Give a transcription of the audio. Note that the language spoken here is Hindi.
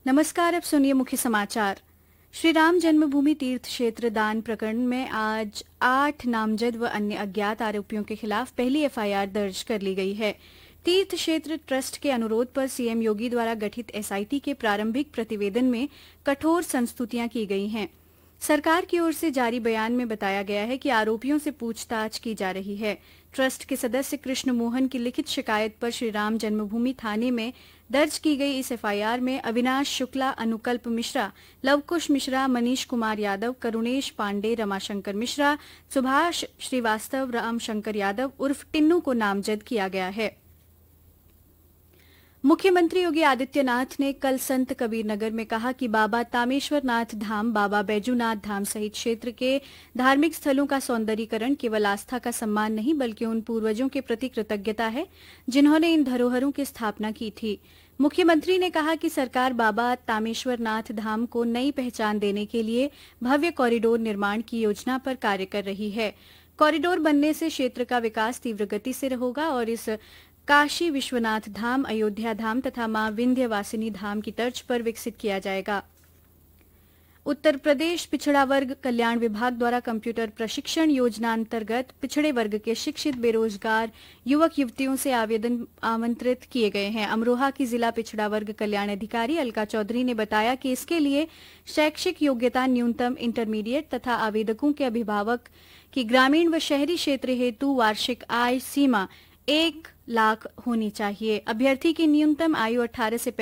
नमस्कार। अब सुनिए मुख्य समाचार। श्री राम जन्मभूमि तीर्थ क्षेत्र दान प्रकरण में आज 8 नामजद व अन्य अज्ञात आरोपियों के खिलाफ पहली एफआईआर दर्ज कर ली गई है। तीर्थ क्षेत्र ट्रस्ट के अनुरोध पर सीएम योगी द्वारा गठित एसआईटी के प्रारंभिक प्रतिवेदन में कठोर संस्तुतियां की गई हैं। सरकार की ओर से जारी बयान में बताया गया है कि आरोपियों से पूछताछ की जा रही है। ट्रस्ट के सदस्य कृष्ण मोहन की लिखित शिकायत पर श्री राम जन्मभूमि थाने में दर्ज की गई इस एफआईआर में अविनाश शुक्ला, अनुकल्प मिश्रा, लवकुश मिश्रा, मनीष कुमार यादव, करुणेश पांडे, रमाशंकर मिश्रा, सुभाष श्रीवास्तव, राम शंकर यादव उर्फ टिन्नू को नामजद किया गया है। मुख्यमंत्री योगी आदित्यनाथ ने कल संत कबीर नगर में कहा कि बाबा तामेश्वर नाथ धाम, बाबा बैजूनाथ धाम सहित क्षेत्र के धार्मिक स्थलों का सौंदर्यीकरण केवल आस्था का सम्मान नहीं बल्कि उन पूर्वजों के प्रति कृतज्ञता है जिन्होंने इन धरोहरों की स्थापना की थी। मुख्यमंत्री ने कहा कि सरकार बाबा तामेश्वर नाथ धाम को नई पहचान देने के लिए भव्य कॉरिडोर निर्माण की योजना पर कार्य कर रही है। कॉरिडोर बनने से क्षेत्र का विकास तीव्र गति से होगा और इस काशी विश्वनाथ धाम, अयोध्या धाम तथा मां विंध्यवासिनी धाम की तर्ज पर विकसित किया जाएगा। उत्तर प्रदेश पिछड़ा वर्ग कल्याण विभाग द्वारा कंप्यूटर प्रशिक्षण योजना अंतर्गत पिछड़े वर्ग के शिक्षित बेरोजगार युवक युवतियों से आवेदन आमंत्रित किए गए हैं। अमरोहा की जिला पिछड़ा वर्ग कल्याण अधिकारी अलका चौधरी ने बताया कि इसके लिए शैक्षिक योग्यता न्यूनतम इंटरमीडिएट तथा आवेदकों के अभिभावक की ग्रामीण व शहरी क्षेत्र हेतु वार्षिक आय सीमा 1 लाख होनी चाहिए। अभ्यर्थी की न्यूनतम आयु 18 से